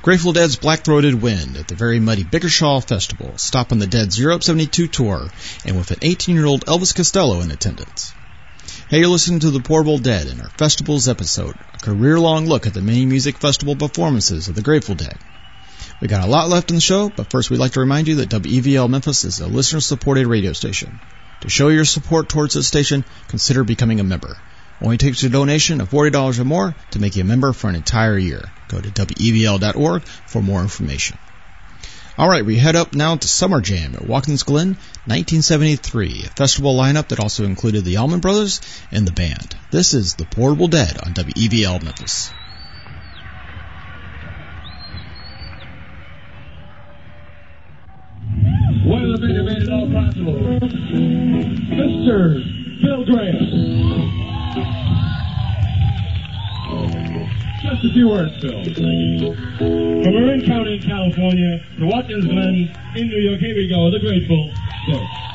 Grateful Dead's Black-Throated Wind at the very muddy Bickershaw Festival, stopping the Dead's Europe 72 tour, and with an 18-year-old Elvis Costello in attendance. Hey, you're listening to The Portable Dead in our Festivals episode, a career-long look at the many music festival performances of the Grateful Dead. We got a lot left in the show, but first we'd like to remind you that WEVL Memphis is a listener-supported radio station. To show your support towards this station, consider becoming a member. Only takes a donation of $40 or more to make you a member for an entire year. Go to WEVL.org for more information. Alright, we head up now to Summer Jam at Watkins Glen, 1973, a festival lineup that also included the Allman Brothers and the band. This is The Portable Dead on WEVL Memphis. One of the men who made it all possible, Mr. Bill Graham. Just a few words, Phil. From Marin County, California, to Watkins Glen in New York, here we go, the Grateful Dead.